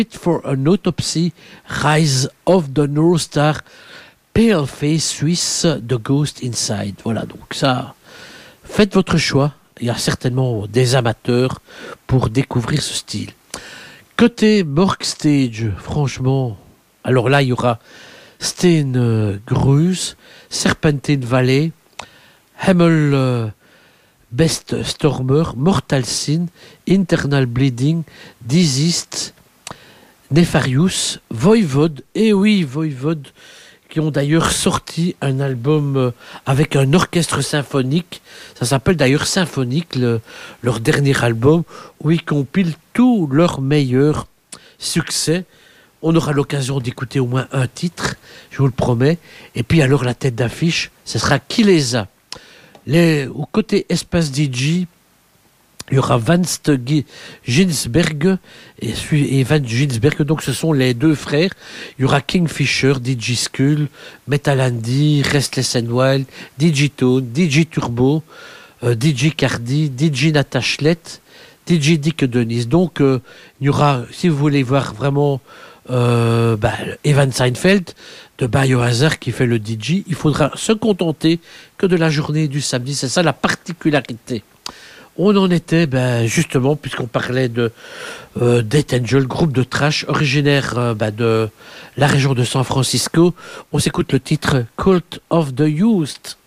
for an Autopsy, Rise of the North Star, Paleface Suisse, The Ghost Inside. Voilà, donc ça, faites votre choix. Il y a certainement des amateurs pour découvrir ce style. Côté Borg Stage, franchement, alors là, il y aura Steen Grus, Serpentine Valley, Hamel Best Stormer, Mortal Sin, Internal Bleeding, Diseased, Nefarious, Voivod, et oui, Voivod, qui ont d'ailleurs sorti un album avec un orchestre symphonique. Ça s'appelle d'ailleurs Symphonique, leur dernier album, où ils compilent tous leurs meilleurs succès. On aura l'occasion d'écouter au moins un titre, je vous le promets. Et puis alors la tête d'affiche, ce sera Qui les a. Au côté Espace DJ, il y aura Vance Ginsberg et Van Ginsberg, donc ce sont les deux frères. Il y aura Kingfisher, DJ Skull, Metal Andy, Restless and Wild, DJ Tone, DJ Turbo, DJ Cardi, DJ Natashlet, DJ Dick Denise. Donc il y aura, si vous voulez voir vraiment Evan Seinfeld de Biohazard qui fait le DJ, il faudra se contenter que de la journée du samedi. C'est ça la particularité. On en était, justement, puisqu'on parlait de Death Angel, groupe de thrash originaire de la région de San Francisco. On s'écoute le titre Cult of the Youth.